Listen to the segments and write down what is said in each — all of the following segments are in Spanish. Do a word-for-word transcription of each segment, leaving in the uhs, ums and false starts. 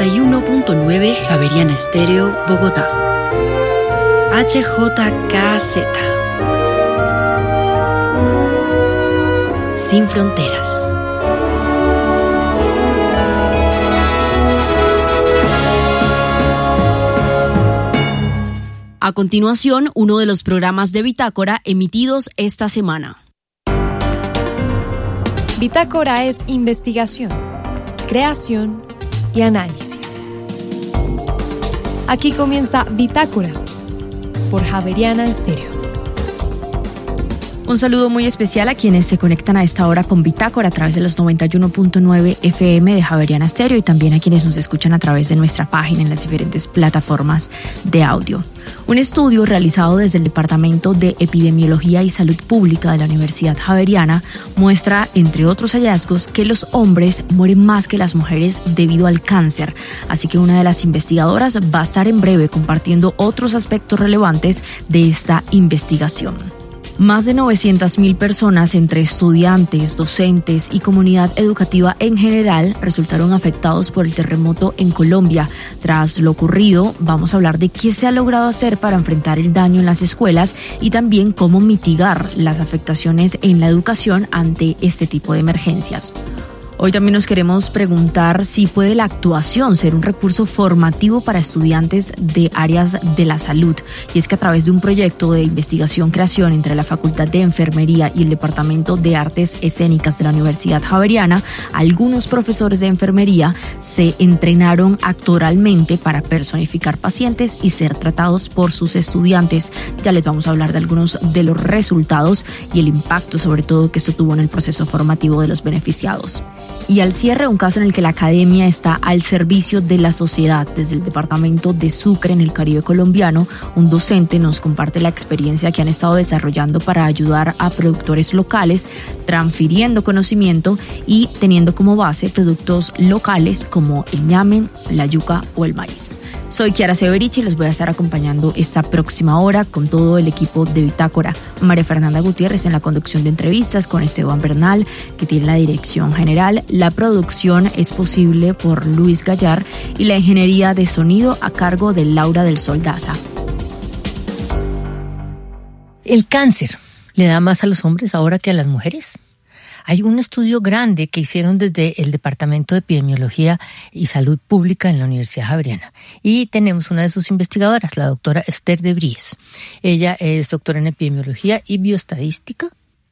noventa y uno punto nueve Javeriana Estéreo, Bogotá. H J K Z. Sin fronteras. A continuación, uno de los programas de Bitácora emitidos esta semana. Bitácora es investigación, creación y análisis. Aquí comienza Bitácora por Javeriana Estéreo. Un saludo muy especial a quienes se conectan a esta hora con Bitácora a través de los noventa y uno punto nueve F M de Javeriana Estéreo y también a quienes nos escuchan a través de nuestra página en las diferentes plataformas de audio. Un estudio realizado desde el Departamento de Epidemiología y Salud Pública de la Universidad Javeriana muestra, entre otros hallazgos, que los hombres mueren más que las mujeres debido al cáncer. Así que una de las investigadoras va a estar en breve compartiendo otros aspectos relevantes de esta investigación. Más de novecientas mil personas, entre estudiantes, docentes y comunidad educativa en general, resultaron afectados por el terremoto en Colombia. Tras lo ocurrido, vamos a hablar de qué se ha logrado hacer para enfrentar el daño en las escuelas y también cómo mitigar las afectaciones en la educación ante este tipo de emergencias. Hoy también nos queremos preguntar si puede la actuación ser un recurso formativo para estudiantes de áreas de la salud. Y es que a través de un proyecto de investigación-creación entre la Facultad de Enfermería y el Departamento de Artes Escénicas de la Universidad Javeriana, algunos profesores de enfermería se entrenaron actoralmente para personificar pacientes y ser tratados por sus estudiantes. Ya les vamos a hablar de algunos de los resultados y el impacto sobre todo que esto tuvo en el proceso formativo de los beneficiados. Y al cierre, un caso en el que la academia está al servicio de la sociedad. Desde el departamento de Sucre, en el Caribe colombiano, un docente nos comparte la experiencia que han estado desarrollando para ayudar a productores locales, transfiriendo conocimiento y teniendo como base productos locales como el ñame, la yuca o el maíz. Soy Kiara Severich y los voy a estar acompañando esta próxima hora con todo el equipo de Bitácora. María Fernanda Gutiérrez en la conducción de entrevistas, con Esteban Bernal, que tiene la dirección general. La producción es posible por Luis Gallar y la ingeniería de sonido a cargo de Laura del Sol Daza. ¿El cáncer le da más a los hombres ahora que a las mujeres? Hay un estudio grande que hicieron desde el Departamento de Epidemiología y Salud Pública en la Universidad Javeriana. Y tenemos una de sus investigadoras, la doctora Esther de Vries. Ella es doctora en Epidemiología y Bioestadística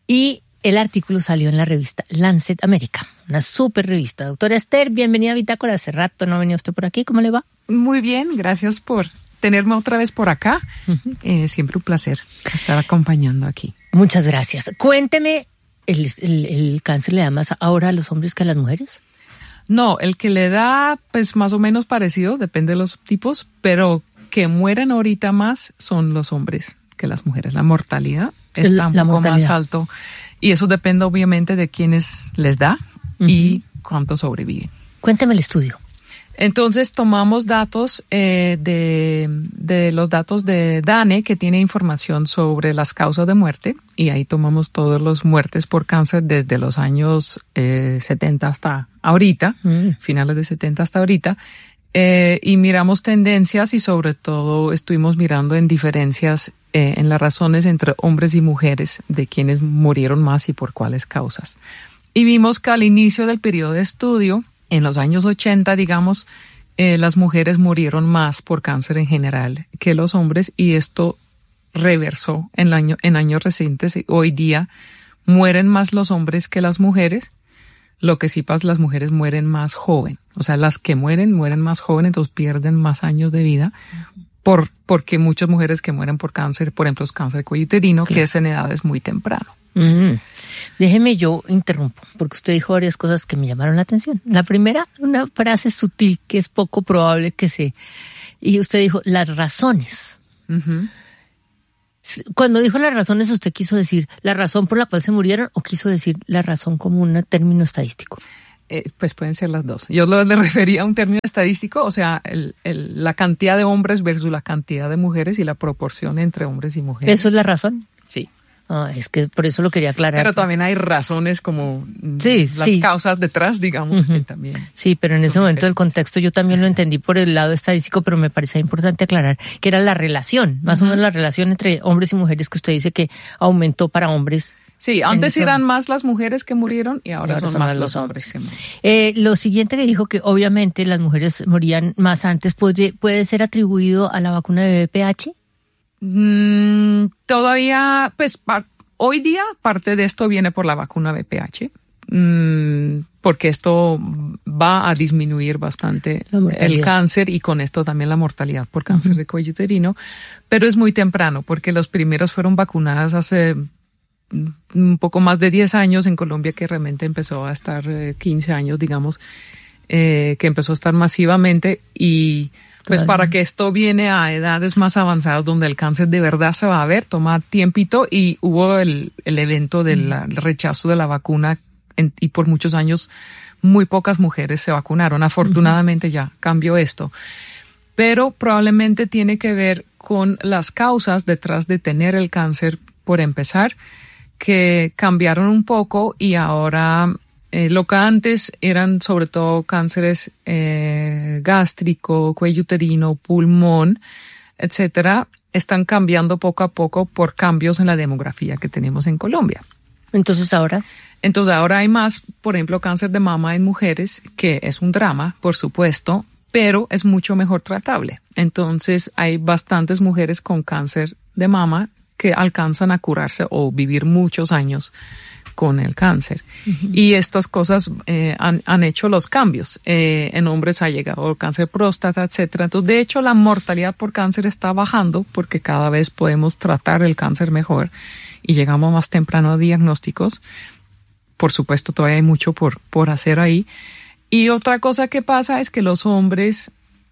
y el artículo salió en la revista Lancet America, una súper revista. Doctora Esther, bienvenida a Bitácora. Hace rato no ha venido usted por aquí. ¿Cómo le va? Muy bien, gracias por tenerme otra vez por acá. Uh-huh. Eh, siempre un placer estar acompañando aquí. Muchas gracias. Cuénteme, ¿el, el, el cáncer le da más ahora a los hombres que a las mujeres? No, el que le da, pues más o menos parecido, depende de los tipos, pero que mueren ahorita más son los hombres que las mujeres. La mortalidad está la, un poco mortalidad. más alto. Y eso depende obviamente de quiénes les da uh-huh. y cuántos sobreviven. Cuéntame el estudio. Entonces tomamos datos eh, de, de los datos de DANE, que tiene información sobre las causas de muerte, y ahí tomamos todas las muertes por cáncer desde los años eh, setenta hasta ahorita, mm. finales de setenta hasta ahorita, eh, y miramos tendencias y sobre todo estuvimos mirando en diferencias eh, en las razones entre hombres y mujeres de quienes murieron más y por cuáles causas. Y vimos que al inicio del periodo de estudio, en los años ochenta, digamos, eh, las mujeres murieron más por cáncer en general que los hombres, y esto reversó en, el año, en años recientes. Hoy día mueren más los hombres que las mujeres. Lo que sí pasa, las mujeres mueren más joven. O sea, las que mueren, mueren más joven, entonces pierden más años de vida. Por, porque muchas mujeres que mueren por cáncer, por ejemplo, es cáncer de cuello uterino, claro, que es en edades muy temprano. Mm. Déjeme, yo interrumpo, porque usted dijo varias cosas que me llamaron la atención. La primera, una frase sutil que es poco probable que se... Y usted dijo, las razones. Uh-huh. Cuando dijo las razones, ¿usted quiso decir la razón por la cual se murieron o quiso decir la razón como un término estadístico? Eh, pues pueden ser las dos. Yo lo, le refería a un término estadístico, o sea, el, el, la cantidad de hombres versus la cantidad de mujeres y la proporción entre hombres y mujeres. ¿Eso es la razón? Sí. Ah, es que por eso lo quería aclarar. Pero también hay razones como sí, las sí. causas detrás, digamos, uh-huh. que también. Sí, pero en ese momento del contexto yo también lo entendí por el lado estadístico, pero me parecía importante aclarar que era la relación, más uh-huh. o menos la relación entre hombres y mujeres que usted dice que aumentó para hombres. Sí, antes eran más las mujeres que murieron y ahora, y ahora son, son más los hombres. hombres que murieron. Eh, lo siguiente que dijo que obviamente las mujeres morían más antes, ¿puede, puede ser atribuido a la vacuna de V P H? Mm, todavía, pues par- hoy día parte de esto viene por la vacuna V P H, mm, porque esto va a disminuir bastante el cáncer y con esto también la mortalidad por cáncer uh-huh. de cuello uterino, pero es muy temprano porque los primeros fueron vacunadas hace un poco más de diez años en Colombia, que realmente empezó a estar eh, quince años, digamos, eh, que empezó a estar masivamente y pues claro. para que esto viene a edades más avanzadas donde el cáncer de verdad se va a ver, toma tiempito y hubo el, el evento del mm. rechazo de la vacuna en, y por muchos años muy pocas mujeres se vacunaron. Afortunadamente mm. ya cambió esto, pero probablemente tiene que ver con las causas detrás de tener el cáncer, por empezar, que cambiaron un poco y ahora eh, lo que antes eran sobre todo cánceres eh, gástrico, cuello uterino, pulmón, etcétera, están cambiando poco a poco por cambios en la demografía que tenemos en Colombia. Entonces ahora, entonces ahora hay más, por ejemplo, cáncer de mama en mujeres, que es un drama, por supuesto, pero es mucho mejor tratable. Entonces hay bastantes mujeres con cáncer de mama que alcanzan a curarse o vivir muchos años con el cáncer. Uh-huh. Y estas cosas eh, han, han hecho los cambios. Eh, en hombres ha llegado el cáncer de próstata, etcétera. Entonces, de hecho, la mortalidad por cáncer está bajando porque cada vez podemos tratar el cáncer mejor y llegamos más temprano a diagnósticos. Por supuesto, todavía hay mucho por, por hacer ahí. Y otra cosa que pasa es que los hombres,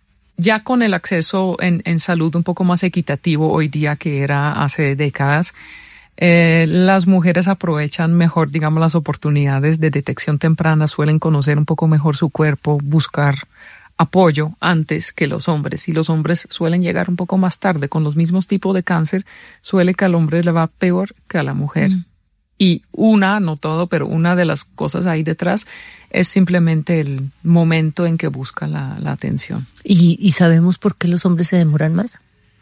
ya con el acceso en, en salud un poco más equitativo hoy día que era hace décadas, eh, las mujeres aprovechan mejor, digamos, las oportunidades de detección temprana, suelen conocer un poco mejor su cuerpo, buscar apoyo antes que los hombres. Y los hombres suelen llegar un poco más tarde con los mismos tipos de cáncer, suele que al hombre le va peor que a la mujer. Mm. Y una, no todo, pero una de las cosas ahí detrás es simplemente el momento en que busca la, la atención. ¿Y, ¿Y sabemos por qué los hombres se demoran más?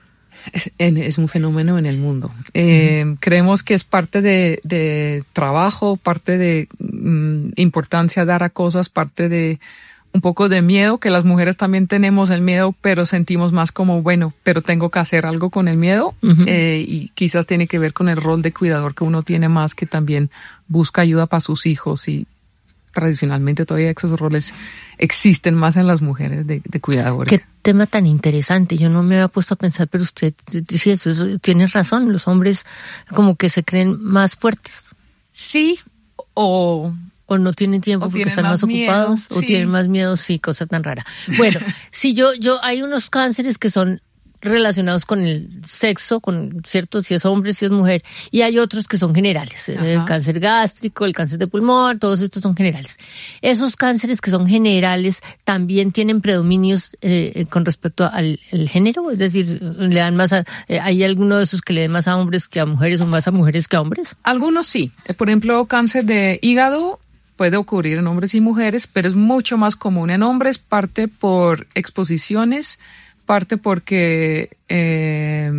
Es, es un fenómeno en el mundo. Eh, uh-huh. Creemos que es parte de, de trabajo, parte de um, importancia dar a cosas, parte de un poco de miedo, que las mujeres también tenemos el miedo, pero sentimos más como, bueno, pero tengo que hacer algo con el miedo. Uh-huh. eh, y quizás tiene que ver con el rol de cuidador que uno tiene más, que también busca ayuda para sus hijos y tradicionalmente todavía esos roles existen más en las mujeres de, de cuidadores. Qué tema tan interesante. Yo no me había puesto a pensar, pero usted dice eso, eso tiene razón. Los hombres como que se creen más fuertes. Sí, o... O no tienen tiempo porque están más, más ocupados, miedo, o sí. tienen más miedo, sí, cosa tan rara. Bueno, si yo, yo, hay unos cánceres que son relacionados con el sexo, con cierto, si es hombre, si es mujer, y hay otros que son generales. Ajá. El cáncer gástrico, el cáncer de pulmón, todos estos son generales. Esos cánceres que son generales también tienen predominios eh, con respecto al, al género, es decir, le dan más a, eh, ¿hay alguno de esos que le den más a hombres que a mujeres o más a mujeres que a hombres? Algunos sí. Por ejemplo, cáncer de hígado puede ocurrir en hombres y mujeres, pero es mucho más común en hombres, parte por exposiciones, parte porque eh,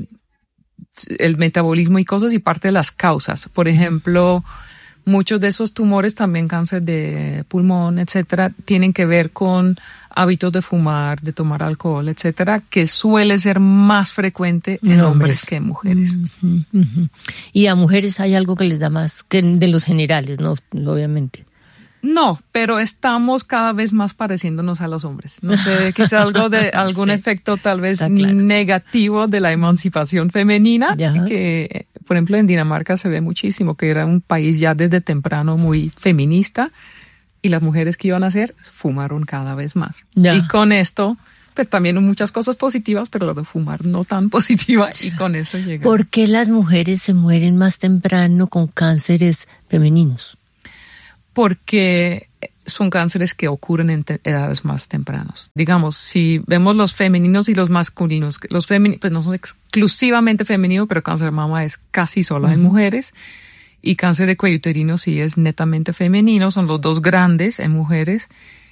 el metabolismo y cosas, y parte de las causas. Por ejemplo, muchos de esos tumores, también cáncer de pulmón, etcétera, tienen que ver con hábitos de fumar, de tomar alcohol, etcétera, que suele ser más frecuente en hombres, hombres que en mujeres. Uh-huh, uh-huh. Y a mujeres hay algo que les da más que de los generales, ¿no? Obviamente. No, pero estamos cada vez más pareciéndonos a los hombres. No sé, quizá algo de algún sí, efecto tal vez claro. negativo de la emancipación femenina, ya. Que por ejemplo en Dinamarca se ve muchísimo, que era un país ya desde temprano muy feminista, y las mujeres que iban a hacer fumaron cada vez más. Ya. Y con esto, pues también muchas cosas positivas, pero lo de fumar no tan positiva, y con eso llega. ¿Por qué las mujeres se mueren más temprano con cánceres femeninos? Porque son cánceres que ocurren en te- edades más tempranas. Digamos, si vemos los femeninos y los masculinos, los femeninos pues no son exclusivamente femeninos, pero cáncer de mama es casi solo uh-huh. en mujeres, y cáncer de cuello uterino sí es netamente femenino, son los dos grandes en mujeres.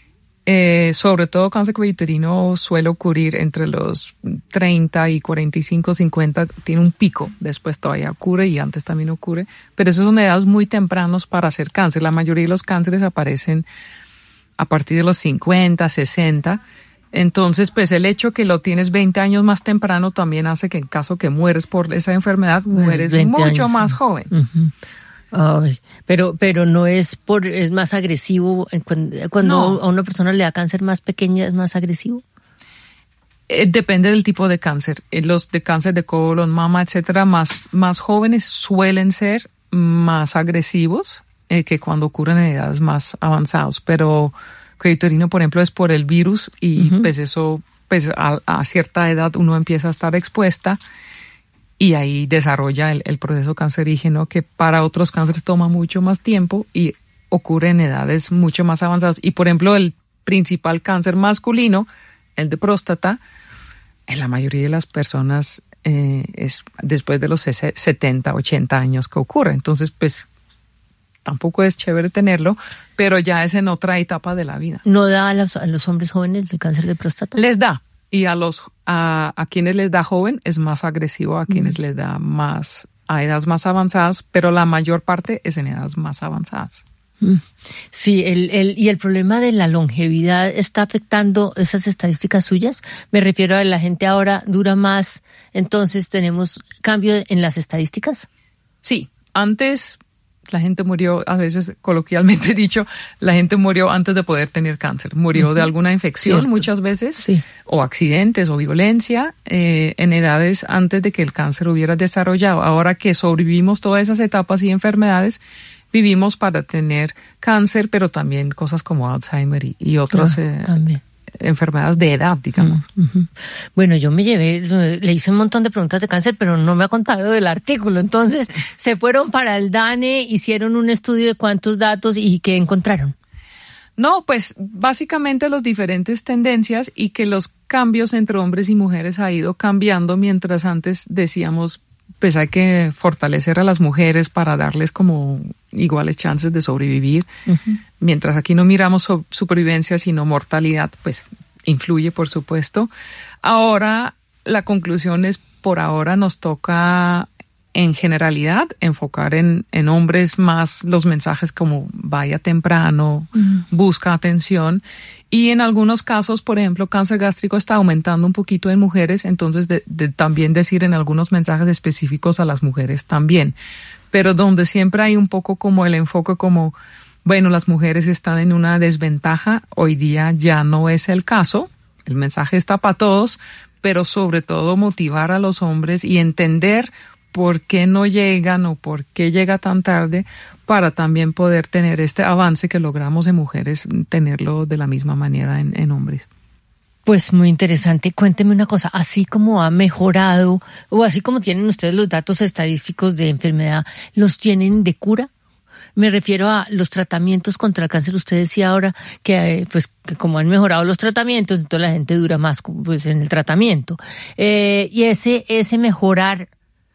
Eh, sobre todo cáncer de cuello uterino suele ocurrir entre los treinta y cuarenta y cinco, cincuenta, tiene un pico, después todavía ocurre y antes también ocurre, pero esos son edades muy tempranos para hacer cáncer. La mayoría de los cánceres aparecen a partir de los cincuenta, sesenta, entonces pues el hecho que lo tienes veinte años más temprano también hace que en caso que mueres por esa enfermedad, pues mueres mucho años, más joven. Uh-huh. Ay, pero pero no es por es más agresivo cuando, cuando no. a una persona le da cáncer más pequeña, es más agresivo. Eh, depende del tipo de cáncer. Eh, los de cáncer de colon, mama, etcétera, más más jóvenes suelen ser más agresivos eh, que cuando ocurren en edades más avanzadas. Pero cuello uterino, por ejemplo, es por el virus y uh-huh. pues eso pues a, a cierta edad uno empieza a estar expuesta. Y ahí desarrolla el, el proceso cancerígeno que para otros cánceres toma mucho más tiempo y ocurre en edades mucho más avanzadas. Y por ejemplo, el principal cáncer masculino, el de próstata, en la mayoría de las personas eh, es después de los setenta, ochenta años que ocurre. Entonces, pues tampoco es chévere tenerlo, pero ya es en otra etapa de la vida. ¿No da a los, a los hombres jóvenes el cáncer de próstata? Les da. Y a los a, a quienes les da joven es más agresivo, a quienes mm. les da más a edades más avanzadas, pero la mayor parte es en edades más avanzadas. Mm. Sí, el, el, y el problema de la longevidad está afectando esas estadísticas suyas. Me refiero a la gente ahora dura más, entonces tenemos cambio en las estadísticas. Sí, antes la gente murió, a veces coloquialmente dicho, la gente murió antes de poder tener cáncer. Murió uh-huh. de alguna infección Cierto. muchas veces, sí. o accidentes o violencia, eh, en edades antes de que el cáncer hubiera desarrollado. Ahora que sobrevivimos todas esas etapas y enfermedades, vivimos para tener cáncer, pero también cosas como Alzheimer y, y otras Claro, eh, también. enfermedades de edad, digamos. Uh-huh. Bueno, yo me llevé, le hice un montón de preguntas de cáncer, pero no me ha contado del artículo. Entonces, se fueron para el DANE, hicieron un estudio de cuántos datos y qué encontraron. No, pues básicamente las diferentes tendencias y que los cambios entre hombres y mujeres ha ido cambiando, mientras antes decíamos, pues hay que fortalecer a las mujeres para darles como iguales chances de sobrevivir. Uh-huh. Mientras aquí no miramos so- supervivencia, sino mortalidad, pues influye, por supuesto. Ahora, la conclusión es, por ahora nos toca, en generalidad, enfocar en, en hombres más los mensajes como vaya temprano, uh-huh. busca atención. Y en algunos casos, por ejemplo, cáncer gástrico está aumentando un poquito en mujeres, entonces de, de también decir en algunos mensajes específicos a las mujeres también. Pero donde siempre hay un poco como el enfoque como, bueno, las mujeres están en una desventaja, hoy día ya no es el caso, el mensaje está para todos, pero sobre todo motivar a los hombres y entender por qué no llegan o por qué llega tan tarde, para también poder tener este avance que logramos en mujeres, tenerlo de la misma manera en, en hombres. Pues muy interesante. Cuénteme una cosa, así como ha mejorado, o así como tienen ustedes los datos estadísticos de enfermedad, ¿los tienen de cura? Me refiero a los tratamientos contra el cáncer. Usted decía ahora que, pues, que como han mejorado los tratamientos, entonces la gente dura más pues, en el tratamiento. Eh, y ese, ese mejorar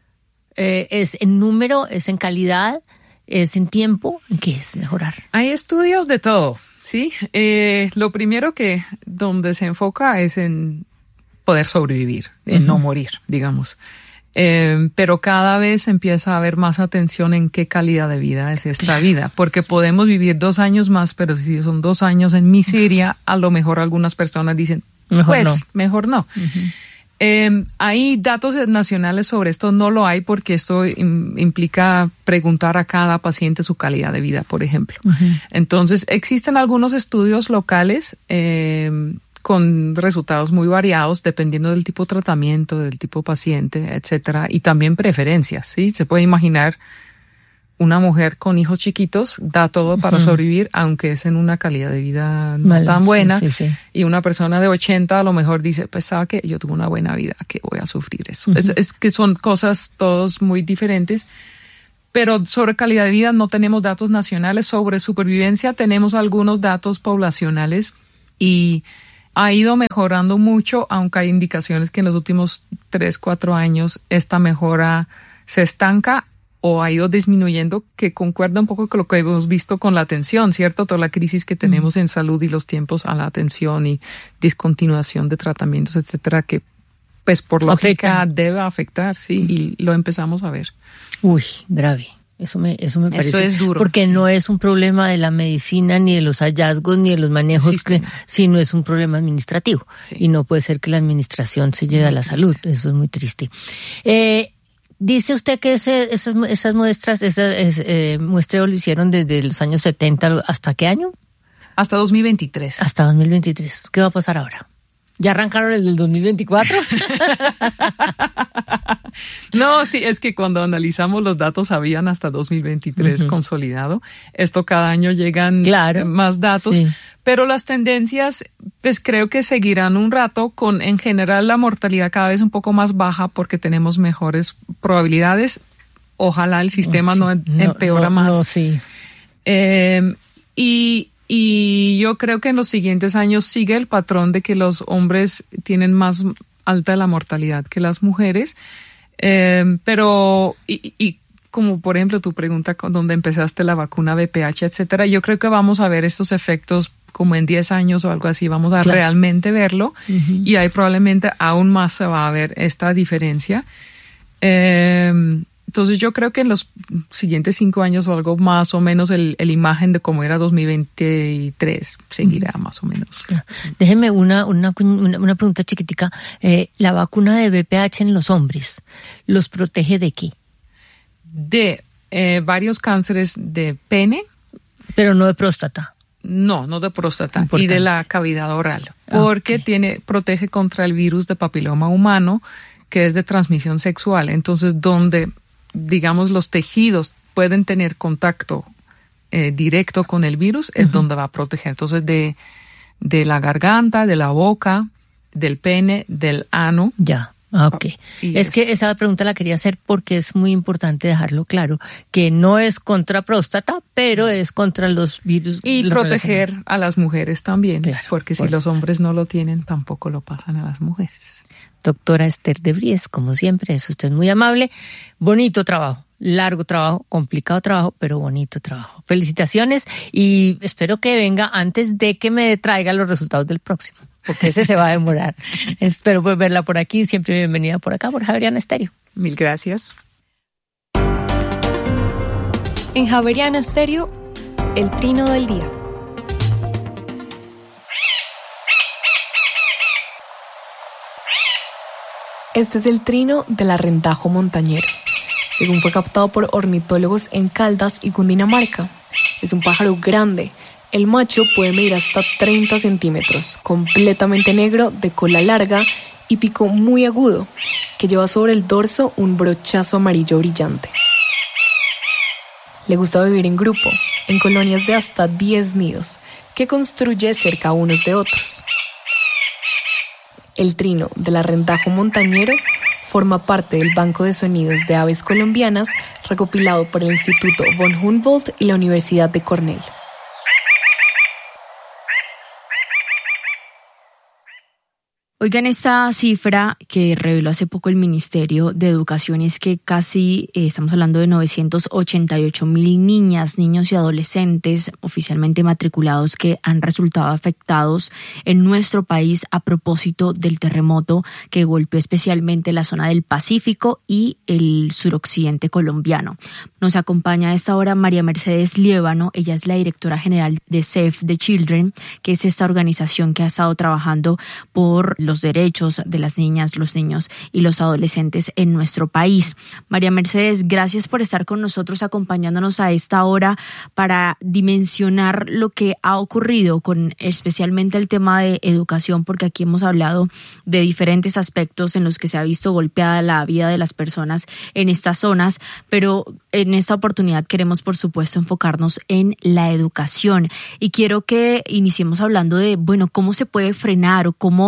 eh, es en número, es en calidad, es en tiempo. ¿En qué es mejorar? Hay estudios de todo, ¿sí? Eh, lo primero que donde se enfoca es en poder sobrevivir, en uh-huh. no morir, digamos. Eh, pero cada vez empieza a haber más atención en qué calidad de vida es esta vida, porque podemos vivir dos años más, pero si son dos años en miseria, a lo mejor algunas personas dicen, mejor pues, no. mejor no. Uh-huh. Eh, hay datos nacionales sobre esto, no lo hay porque esto im- implica preguntar a cada paciente su calidad de vida, por ejemplo. Uh-huh. Entonces, existen algunos estudios locales eh, con resultados muy variados dependiendo del tipo de tratamiento, del tipo de paciente, etcétera, y también preferencias, ¿sí? Se puede imaginar una mujer con hijos chiquitos da todo para uh-huh. sobrevivir, aunque es en una calidad de vida no Malo, tan buena. Sí, sí, sí. Y una persona de ochenta a lo mejor dice, pues, ¿sabe qué? Yo tuve una buena vida, ¿qué voy a sufrir eso? Uh-huh. Es, es que son cosas todos muy diferentes. pero sobre calidad de vida no tenemos datos nacionales. Sobre supervivencia tenemos algunos datos poblacionales y ha ido mejorando mucho, aunque hay indicaciones que en los últimos tres, cuatro años esta mejora se estanca o ha ido disminuyendo, que concuerda un poco con lo que hemos visto con la atención, ¿cierto? Toda la crisis que tenemos en salud y los tiempos a la atención y discontinuación de tratamientos, etcétera, que pues por lógica debe afectar, sí, y lo empezamos a ver. Uy, grave. Eso me, eso me parece. Eso es duro. Porque sí. no es un problema de la medicina, ni de los hallazgos, ni de los manejos, que, sino es un problema administrativo. Sí. Y no puede ser que la administración se lleve muy a la triste. Salud. Eso es muy triste. Eh, Dice usted que ese, esas, esas muestras, esas eh, muestreo lo hicieron desde los años setenta, ¿hasta qué año? Hasta dos mil veintitrés. Hasta dos mil veintitrés. ¿Qué va a pasar ahora? ¿Ya arrancaron el del dos mil veinticuatro? No, sí, es que cuando analizamos los datos habían hasta dos mil veintitrés uh-huh. consolidado. Esto cada año llegan claro. más datos, sí. pero las tendencias pues creo que seguirán un rato con en general la mortalidad cada vez un poco más baja porque tenemos mejores probabilidades. Ojalá el sistema sí. no, no empeora no, más. No, sí. Eh, y Y yo creo que en los siguientes años sigue el patrón de que los hombres tienen más alta la mortalidad que las mujeres. Eh, pero, y, y como por ejemplo tu pregunta con donde empezaste la vacuna B P H, etcétera, yo creo que vamos a ver estos efectos como en diez años o algo así, vamos a claro. realmente verlo. Uh-huh. Y ahí probablemente aún más se va a ver esta diferencia. Eh, Entonces yo creo que en los siguientes cinco años o algo más o menos el, el imagen de cómo era dos mil veintitrés seguirá mm. más o menos. Déjeme una, una, una, una pregunta chiquitica. Eh, ¿La vacuna de B P H en los hombres los protege de qué? De eh, varios cánceres de pene. Pero no de próstata. No, no de próstata. Importante. Y de la cavidad oral. Porque okay. tiene, protege contra el virus de papiloma humano, que es de transmisión sexual. Entonces, donde digamos, los tejidos pueden tener contacto eh, directo con el virus, es uh-huh. donde va a proteger. Entonces, de, de la garganta, de la boca, del pene, del ano. Ya, ok. Y es eso. Que esa pregunta la quería hacer porque es muy importante dejarlo claro, que no es contra próstata, pero es contra los virus. Y los proteger a las mujeres también, claro, porque si bueno. los hombres no lo tienen, tampoco lo pasan a las mujeres. Doctora Esther de Vries, como siempre, es usted muy amable. Bonito trabajo, largo trabajo, complicado trabajo, pero bonito trabajo. Felicitaciones y espero que venga antes de que me traiga los resultados del próximo, porque ese se va a demorar. Espero verla por aquí, siempre bienvenida por acá, por Javeriana Estéreo. Mil gracias. En Javeriana Estéreo, el trino del día. Este es el trino del arrentajo montañero, según fue captado por ornitólogos en Caldas y Cundinamarca. Es un pájaro grande. El macho puede medir hasta treinta centímetros, completamente negro, de cola larga y pico muy agudo, que lleva sobre el dorso un brochazo amarillo brillante. Le gusta vivir en grupo, en colonias de hasta diez nidos, que construye cerca unos de otros. El trino del arrentajo montañero forma parte del Banco de Sonidos de Aves Colombianas recopilado por el Instituto von Humboldt y la Universidad de Cornell. Oigan, esta cifra que reveló hace poco el Ministerio de Educación es que casi, eh, estamos hablando de novecientos ochenta y ocho mil niñas, niños y adolescentes oficialmente matriculados que han resultado afectados en nuestro país a propósito del terremoto que golpeó especialmente la zona del Pacífico y el suroccidente colombiano. Nos acompaña a esta hora María Mercedes Liébano, ella es la directora general de Save the Children, que es esta organización que ha estado trabajando por los derechos de las niñas, los niños y los adolescentes en nuestro país. María Mercedes, gracias por estar con nosotros acompañándonos a esta hora para dimensionar lo que ha ocurrido con especialmente el tema de educación, porque aquí hemos hablado de diferentes aspectos en los que se ha visto golpeada la vida de las personas en estas zonas, pero en esta oportunidad queremos por supuesto enfocarnos en la educación y quiero que iniciemos hablando de, bueno, cómo se puede frenar o cómo, si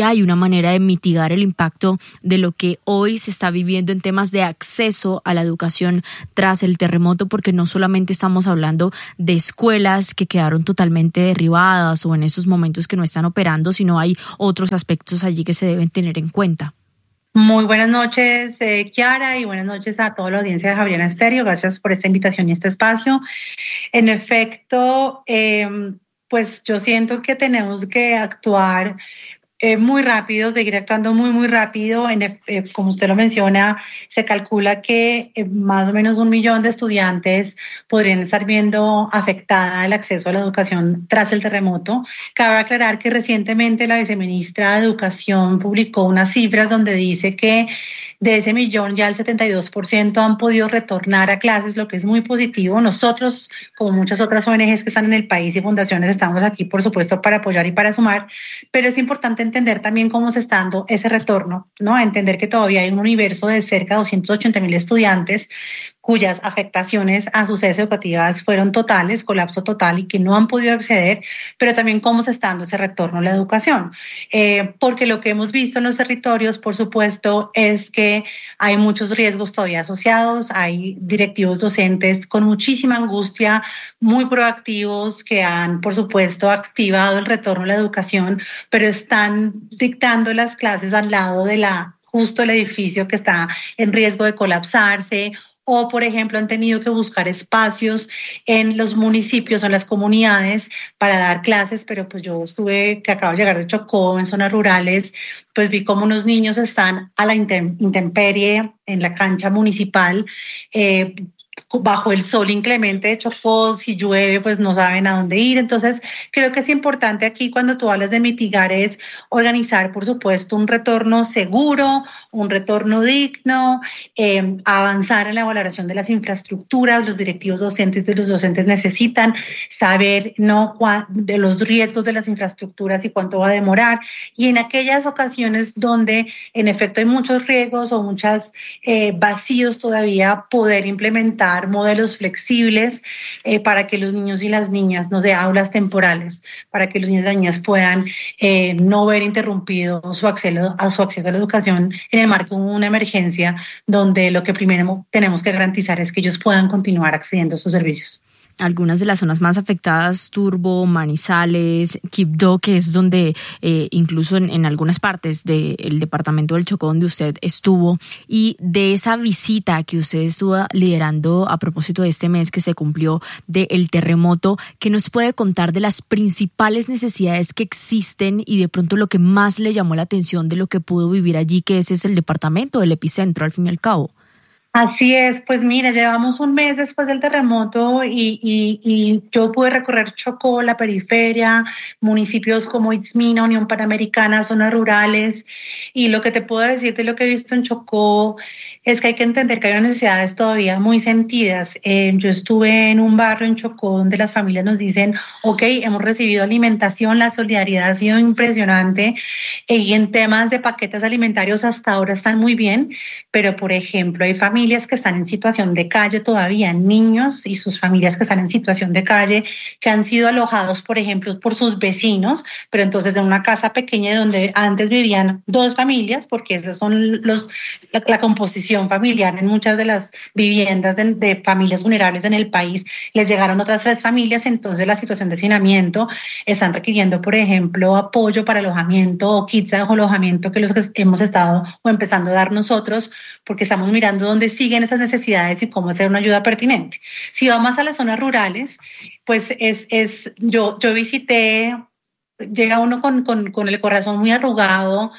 si hay una manera de mitigar el impacto de lo que hoy se está viviendo en temas de acceso a la educación tras el terremoto, porque no solamente estamos hablando de escuelas que quedaron totalmente derribadas o en esos momentos que no están operando, sino hay otros aspectos allí que se deben tener en cuenta. Muy buenas noches, eh, Kiara, y buenas noches a toda la audiencia de Javeriana Estéreo. Gracias por esta invitación y este espacio. En efecto, eh, pues yo siento que tenemos que actuar eh, muy rápido, seguir actuando muy, muy rápido. En, eh, como usted lo menciona, se calcula que eh, más o menos un millón de estudiantes podrían estar viendo afectada el acceso a la educación tras el terremoto. Cabe aclarar que recientemente la viceministra de Educación publicó unas cifras donde dice que de ese millón ya el setenta y dos por ciento han podido retornar a clases, lo que es muy positivo. Nosotros, como muchas otras O N Ges que están en el país y fundaciones, estamos aquí, por supuesto, para apoyar y para sumar, pero es importante entender también cómo se está dando ese retorno, ¿no? Entender que todavía hay un universo de cerca de doscientos ochenta mil estudiantes cuyas afectaciones a sus sedes educativas fueron totales, colapso total, y que no han podido acceder, pero también cómo se está dando ese retorno a la educación. Eh, porque lo que hemos visto en los territorios, por supuesto, es que hay muchos riesgos todavía asociados, hay directivos docentes con muchísima angustia, muy proactivos, que han, por supuesto, activado el retorno a la educación, pero están dictando las clases al lado de la justo el edificio que está en riesgo de colapsarse, o, por ejemplo, han tenido que buscar espacios en los municipios o en las comunidades para dar clases, pero pues yo estuve, que acabo de llegar de Chocó, en zonas rurales, pues vi cómo unos niños están a la intemperie en la cancha municipal, eh, bajo el sol inclemente de Chocó, si llueve pues no saben a dónde ir. Entonces creo que es importante aquí, cuando tú hablas de mitigar, es organizar, por supuesto, un retorno seguro, un retorno digno, eh, avanzar en la valoración de las infraestructuras. Los directivos docentes de los docentes necesitan saber, ¿no?, de los riesgos de las infraestructuras y cuánto va a demorar, y en aquellas ocasiones donde en efecto hay muchos riesgos o muchos eh, vacíos todavía, poder implementar modelos flexibles eh, para que los niños y las niñas, no sé, aulas temporales, para que los niños y las niñas puedan eh, no ver interrumpido su acceso a su acceso a la educación en el marco de una emergencia, donde lo que primero tenemos que garantizar es que ellos puedan continuar accediendo a estos servicios. Algunas de las zonas más afectadas, Turbo, Manizales, Quibdó, que es donde eh, incluso en, en algunas partes del departamento del Chocó donde usted estuvo, y de esa visita que usted estuvo liderando a propósito de este mes que se cumplió del terremoto, ¿qué nos puede contar de las principales necesidades que existen y de pronto lo que más le llamó la atención de lo que pudo vivir allí, que ese es el departamento, el epicentro al fin y al cabo? Así es, pues mira, llevamos un mes después del terremoto y, y, y yo pude recorrer Chocó, la periferia, municipios como Itzmina, Unión Panamericana, zonas rurales, y lo que te puedo decir de lo que he visto en Chocó es que hay que entender que hay unas necesidades todavía muy sentidas. Eh, yo estuve en un barrio en Chocó donde las familias nos dicen, ok, hemos recibido alimentación, la solidaridad ha sido impresionante, eh, y en temas de paquetes alimentarios hasta ahora están muy bien, pero por ejemplo hay familias que están en situación de calle todavía, niños y sus familias que están en situación de calle, que han sido alojados, por ejemplo, por sus vecinos, pero entonces de una casa pequeña donde antes vivían dos familias, porque esos son los la, la composición familiar en muchas de las viviendas de, de familias vulnerables en el país, les llegaron otras tres familias. Entonces la situación de hacinamiento, están requiriendo, por ejemplo, apoyo para alojamiento o kits de alojamiento, que los que hemos estado o empezando a dar nosotros, porque estamos mirando dónde siguen esas necesidades y cómo hacer una ayuda pertinente. Si vamos a las zonas rurales, pues es, es yo, yo visité, llega uno con, con, con el corazón muy arrugado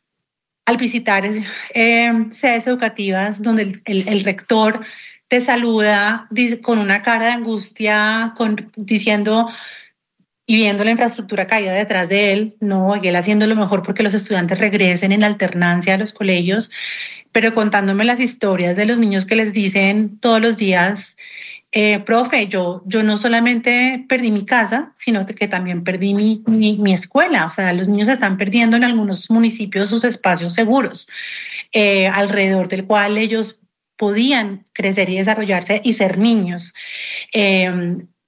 al visitar eh, sedes educativas donde el, el, el rector te saluda dice, con una cara de angustia, con, diciendo y viendo la infraestructura caída detrás de él, no, y él haciendo lo mejor porque los estudiantes regresen en alternancia a los colegios, pero contándome las historias de los niños que les dicen todos los días, Eh, profe, yo, yo no solamente perdí mi casa, sino que también perdí mi, mi, mi escuela. O sea, los niños están perdiendo en algunos municipios sus espacios seguros, eh, alrededor del cual ellos podían crecer y desarrollarse y ser niños. Eh,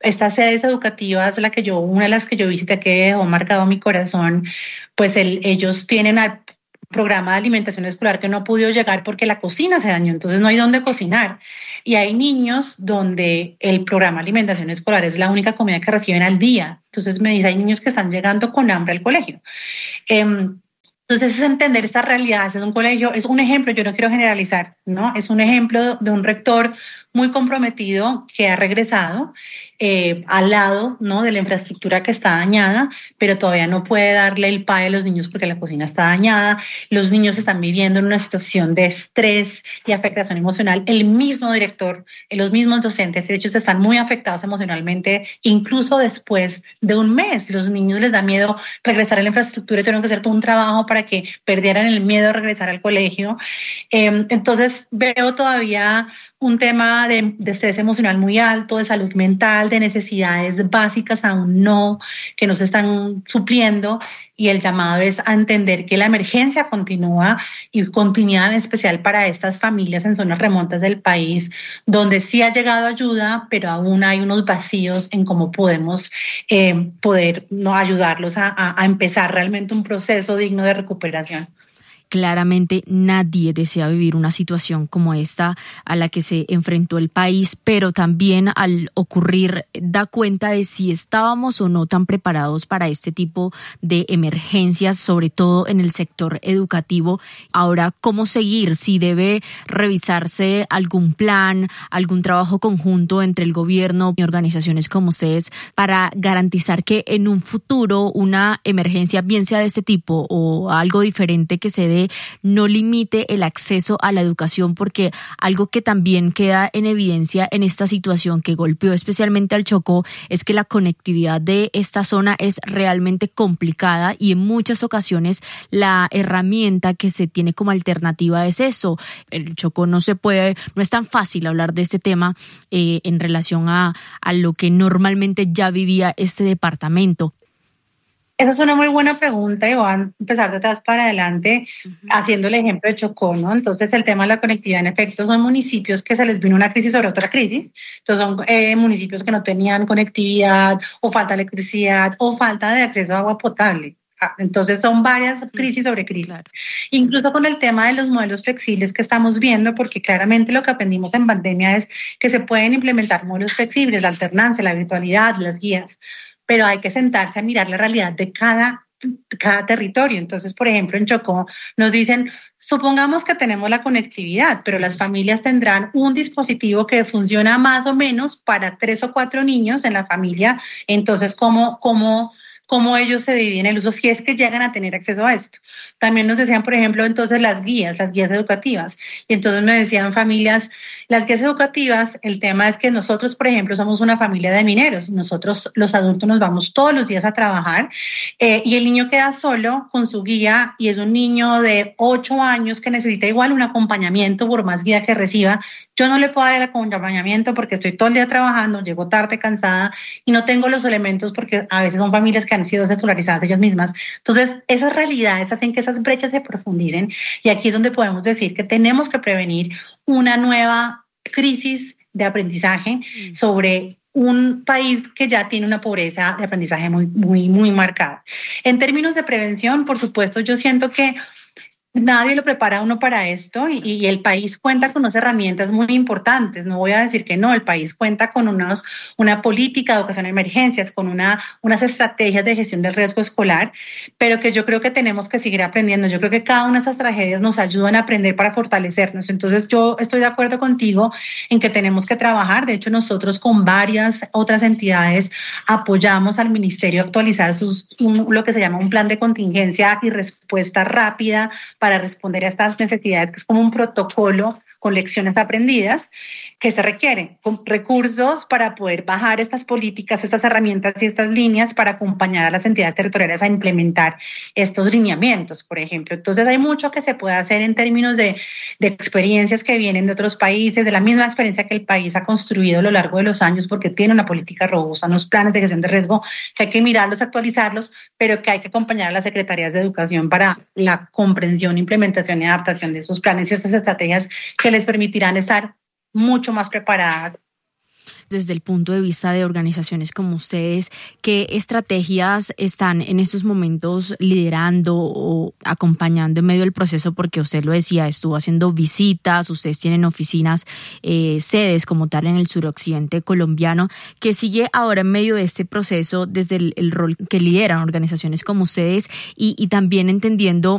estas sedes educativas, la que yo, una de las que yo visité que dejó marcado mi corazón, pues el, ellos tienen al programa de alimentación escolar que no ha podido llegar porque la cocina se dañó, entonces no hay dónde cocinar. Y hay niños donde el programa de alimentación escolar es la única comida que reciben al día. Entonces me dice, hay niños que están llegando con hambre al colegio. Eh, Entonces es entender esta realidad. Es un colegio, es un ejemplo, yo no quiero generalizar, ¿no? Es un ejemplo de un rector muy comprometido que ha regresado eh, al lado, ¿no?, de la infraestructura que está dañada, pero todavía no puede darle el pay a los niños porque la cocina está dañada. Los niños están viviendo en una situación de estrés y afectación emocional. El mismo director, los mismos docentes, de hecho, están muy afectados emocionalmente, incluso después de un mes. Los niños les da miedo regresar a la infraestructura y tuvieron que hacer todo un trabajo para que perdieran el miedo a regresar al colegio. Eh, entonces veo todavía un tema de, de estrés emocional muy alto, de salud mental, de necesidades básicas aún no, que no se están supliendo, y el llamado es a entender que la emergencia continúa y continúa en especial para estas familias en zonas remotas del país, donde sí ha llegado ayuda, pero aún hay unos vacíos en cómo podemos eh, poder no ayudarlos a, a, a empezar realmente un proceso digno de recuperación. Claramente nadie desea vivir una situación como esta a la que se enfrentó el país, pero también al ocurrir da cuenta de si estábamos o no tan preparados para este tipo de emergencias, sobre todo en el sector educativo. Ahora, ¿cómo seguir? Si debe revisarse algún plan, algún trabajo conjunto entre el gobierno y organizaciones como ustedes para garantizar que en un futuro una emergencia, bien sea de este tipo o algo diferente que se dé, no limite el acceso a la educación, porque algo que también queda en evidencia en esta situación que golpeó especialmente al Chocó es que la conectividad de esta zona es realmente complicada y en muchas ocasiones la herramienta que se tiene como alternativa es eso. El Chocó no se puede, no es tan fácil hablar de este tema eh, en relación a, a lo que normalmente ya vivía este departamento. Esa es una muy buena pregunta y voy a empezar de atrás para adelante uh-huh. haciendo el ejemplo de Chocó, ¿no? Entonces el tema de la conectividad, en efecto, son municipios que se les vino una crisis sobre otra crisis. Entonces son eh, municipios que no tenían conectividad o falta de electricidad o falta de acceso a agua potable. Entonces son varias crisis sobre crisis. Claro. Incluso con el tema de los modelos flexibles que estamos viendo, porque claramente lo que aprendimos en pandemia es que se pueden implementar modelos flexibles, la alternancia, la virtualidad, las guías, pero hay que sentarse a mirar la realidad de cada, cada territorio. Entonces, por ejemplo, en Chocó nos dicen, supongamos que tenemos la conectividad, pero las familias tendrán un dispositivo que funciona más o menos para tres o cuatro niños en la familia. Entonces, ¿cómo, cómo, cómo ellos se dividen el uso si es que llegan a tener acceso a esto? También nos decían, por ejemplo, entonces las guías, las guías educativas. Y entonces me decían familias, las guías educativas, el tema es que nosotros, por ejemplo, somos una familia de mineros. Nosotros, los adultos, nos vamos todos los días a trabajar eh, y el niño queda solo con su guía y es un niño de ocho años que necesita igual un acompañamiento por más guía que reciba. Yo no le puedo dar el acompañamiento porque estoy todo el día trabajando, llego tarde, cansada y no tengo los elementos porque a veces son familias que han sido desescolarizadas ellas mismas. Entonces, esas realidades hacen que esas brechas se profundicen y aquí es donde podemos decir que tenemos que prevenir una nueva crisis de aprendizaje sobre un país que ya tiene una pobreza de aprendizaje muy, muy, muy marcada. En términos de prevención, por supuesto, yo siento que nadie lo prepara a uno para esto y, y el país cuenta con unas herramientas muy importantes. No voy a decir que no, el país cuenta con unos, una política de educación en emergencias, con una, unas estrategias de gestión del riesgo escolar, pero que yo creo que tenemos que seguir aprendiendo. Yo creo que cada una de esas tragedias nos ayudan a aprender para fortalecernos. Entonces yo estoy de acuerdo contigo en que tenemos que trabajar. De hecho, nosotros con varias otras entidades apoyamos al ministerio a actualizar sus, un, lo que se llama un plan de contingencia y respuesta rápida para responder a estas necesidades, que es como un protocolo con lecciones aprendidas que se requieren, con recursos para poder bajar estas políticas, estas herramientas y estas líneas para acompañar a las entidades territoriales a implementar estos lineamientos, por ejemplo. Entonces hay mucho que se puede hacer en términos de, de experiencias que vienen de otros países, de la misma experiencia que el país ha construido a lo largo de los años, porque tiene una política robusta, unos planes de gestión de riesgo que hay que mirarlos, actualizarlos, pero que hay que acompañar a las secretarías de educación para la comprensión, implementación y adaptación de esos planes y estas estrategias que les permitirán estar mucho más preparadas. Desde el punto de vista de organizaciones como ustedes, ¿qué estrategias están en estos momentos liderando o acompañando en medio del proceso? Porque usted lo decía, estuvo haciendo visitas, ustedes tienen oficinas, eh, sedes como tal en el suroccidente colombiano. ¿Qué sigue ahora en medio de este proceso desde el, el rol que lideran organizaciones como ustedes y, y también entendiendo